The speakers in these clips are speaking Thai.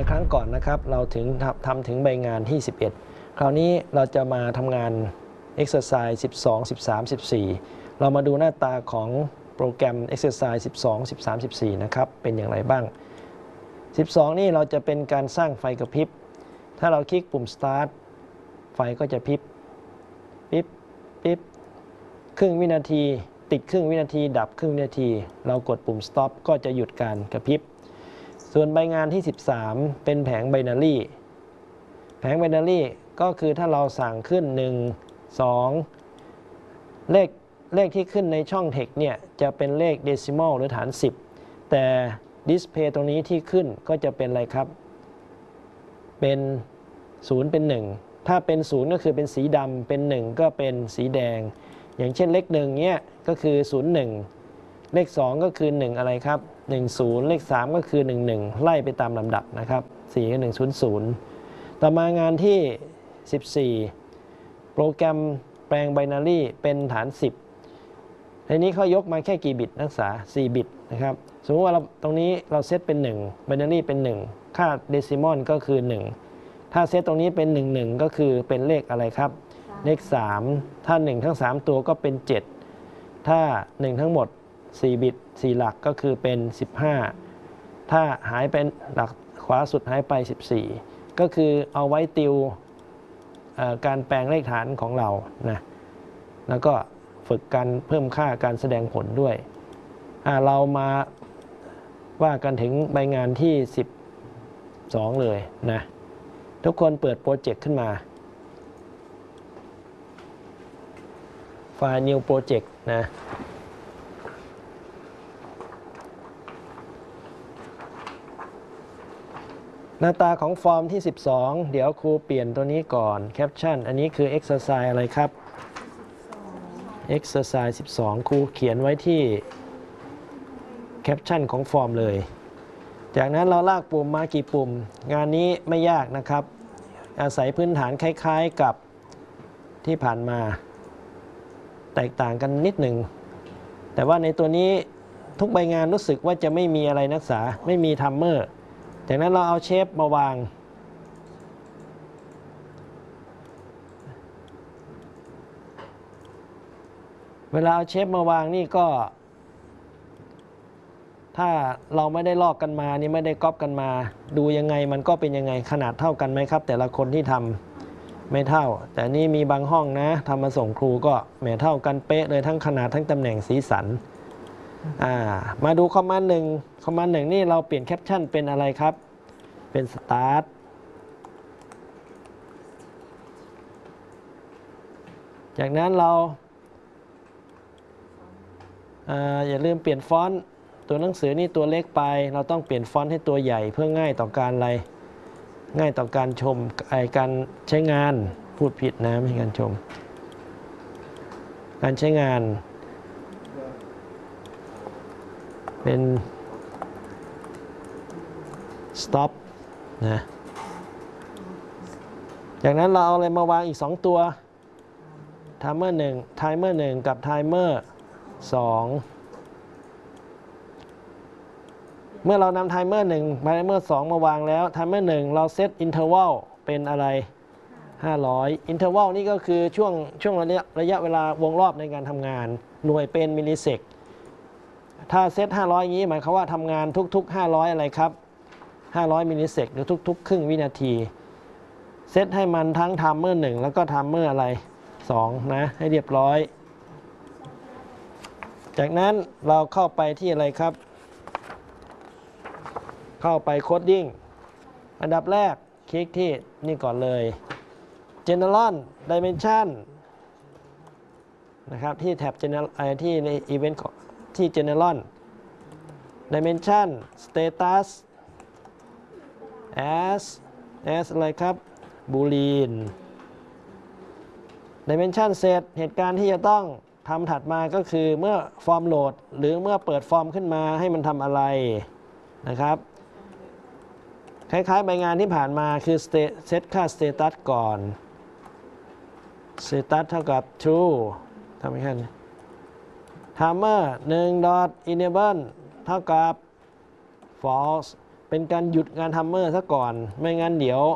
ครั้งก่อนนะครับเราถึงทำถึงใบงานที่11คราวนี้เราจะมาทำงาน exercise 12 13 14เรามาดูหน้าตาของโปรแกรม exercise 12 13 14นะครับเป็นอย่างไรบ้าง12นี่เราจะเป็นการสร้างไฟกระพริบถ้าเราคลิกปุ่ม start ไฟก็จะพริบปิ๊บปิ๊บครึ่งวินาทีติดครึ่งวินาทีดับครึ่งวินาทีเรากดปุ่ม stop ก็จะหยุดการกระพริบส่วนใบงานที่13เป็นแผงไบนารีแผงไบนารีก็คือถ้าเราสั่งขึ้น1 2เลขที่ขึ้นในช่อง text เนี่ยจะเป็นเลขเดซิมอลหรือฐาน10แต่ดิสเพย์ตรงนี้ที่ขึ้นก็จะเป็นอะไรครับเป็น0เป็น1ถ้าเป็น0ก็คือเป็นสีดำเป็น1ก็เป็นสีแดงอย่างเช่นเลข1เนี่ยก็คือ01เลข2ก็คือ1อะไรครับ10เลข3ก็คือ11ไล่ไปตามลำดับนะครับ4ก็100ต่อมางานที่14โปรแกรมแปลงไบนารีเป็นฐาน10ทีนี้เขายกมาแค่กี่บิตนักศึกษา4บิตนะครับสมมติว่าตรงนี้เราเซตเป็น1ไบนารีเป็น1ค่าเดซิมอลก็คือ1ถ้าเซตตรงนี้เป็น11ก็คือเป็นเลขอะไรครับเลข3ถ้า1ทั้ง3ตัวก็เป็น7ถ้า1ทั้งหมด4บิต4หลักก็คือเป็น15ถ้าหายเป็นหลักขวาสุดหายไป14ก็คือเอาไว้ติวการแปลงเลขฐานของเรานะแล้วก็ฝึกการเพิ่มค่าการแสดงผลด้วยเรามาว่ากันถึงใบงานที่12เลยนะทุกคนเปิดโปรเจกต์ขึ้นมาไฟล์ New Project นะหน้าตาของฟอร์มที่12เดี๋ยวครูเปลี่ยนตัวนี้ก่อนแคปชั่นอันนี้คือ exercise อะไรครับ exercise 12ครูเขียนไว้ที่แคปชั่นของฟอร์มเลยจากนั้นเราลากปุ่มมากี่ปุ่มงานนี้ไม่ยากนะครับอาศัยพื้นฐานคล้ายๆกับที่ผ่านมาแตกต่างกันนิดหนึ่งแต่ว่าในตัวนี้ทุกใบงานรู้สึกว่าจะไม่มีอะไรนักศึกษาไม่มีทัมเมอร์จากนั้นเราเอาเชฟมาวางเวลาเอาเชฟมาวางนี่ก็ถ้าเราไม่ได้ลอกกันมานี่ไม่ได้ก๊อปกันมาดูยังไงมันก็เป็นยังไงขนาดเท่ากันไหมครับแต่ละคนที่ทำไม่เท่าแต่นี่มีบางห้องนะทำมาส่งครูก็ไม่เท่ากันเป๊ะเลยทั้งขนาดทั้งตำแหน่งสีสันมาดูคอมมานด์1นี่เราเปลี่ยนแคปชั่นเป็นอะไรครับเป็น start จากนั้นเราอย่าลืมเปลี่ยนฟอนต์ตัวหนังสือนี่ตัวเล็กไปเราต้องเปลี่ยนฟอนต์ให้ตัวใหญ่เพื่อง่ายต่อการอะไรง่ายต่อการชมการใช้งานพูดผิดนะไม่ใช่การชมการใช้งานเป็น stop นะจากนั้นเราเอาอะไรมาวางอีก2ตัว timer 1กับ timer 2เมื่อเรานำ timer 1 timer 2มาวางแล้ว timer 1เราเซต interval เป็นอะไร500 interval นี่ก็คือช่วงระยะเวลาวงรอบในการทำงานหน่วยเป็นมิลลิเซกถ้าเซต500อย่างนี้หมายความว่าทำงานทุกๆ500อะไรครับ500มิลลิเซกหรือทุกๆครึ่งวินาทีเซตให้มันทั้ง timer 1แล้วก็ timer อะไร2นะให้เรียบร้อยจากนั้นเราเข้าไปที่อะไรครับเข้าไปโคดดิ้งอันดับแรกคลิกที่นี่ก่อนเลย General Dimension นะครับที่แท็บ General ที่ใน Event ที่ General Dimension Status as อะไรครับ Boolean Dimension Set เหตุการณ์ที่จะต้องทำถัดมาก็คือเมื่อฟอร์มโหลดหรือเมื่อเปิดฟอร์มขึ้นมาให้มันทำอะไรนะครับคล้ายๆใบงานที่ผ่านมาคือเซตค่า status ก่อน status เท่ากับ true ทำให้กัน timer 1 enable เท่ากับ false เป็นการหยุดงานทัมเมอร์ซะก่อนไม่งั้นเดี๋ยว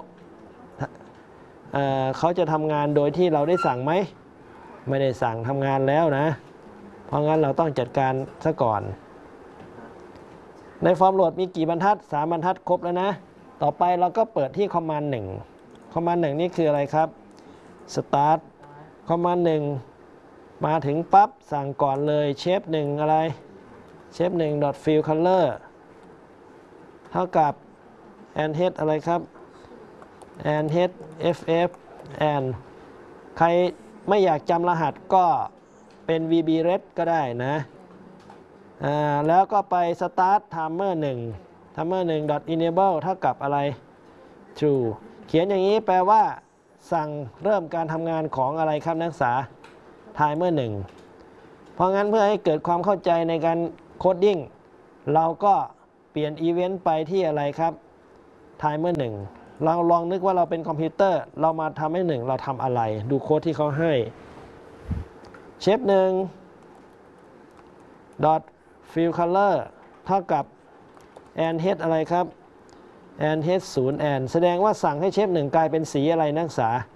เขาจะทำงานโดยที่เราได้สั่งไหมไม่ได้สั่งทำงานแล้วนะเพราะงั้นเราต้องจัดการซะก่อนในฟอร์มโหลดมีกี่บรรทัด3บรรทัดครบแล้วนะต่อไปเราก็เปิดที่คอมมานด์1คอมมานด์1นี่คืออะไรครับ start คอมมานด์1มาถึงปั๊บสั่งก่อนเลยเชฟ1อะไรเชฟ1 fill color เท่ากับ and head อะไรครับ and head ff and ใครไม่อยากจำรหัสก็เป็น vbred ก็ได้นะแล้วก็ไป start timer 1 timer 1 enable เท่ากับอะไร true เขียนอย่างนี้แปลว่าสั่งเริ่มการทำงานของอะไรครับนักศึกษา timer 1เพราะงั้นเพื่อให้เกิดความเข้าใจในการโคดดิ้งเราก็เปลี่ยนอีเวนต์ไปที่อะไรครับ timer 1เราลองนึกว่าเราเป็นคอมพิวเตอร์เรามาทำให้1เราทำอะไรดูโค้ดที่เขาให้เชฟ1 dot fill color เท่ากับ and head อะไรครับ and head 0 and แสดงว่าสั่งให้เชฟ1กลายเป็นสีอะไรนักศึกษา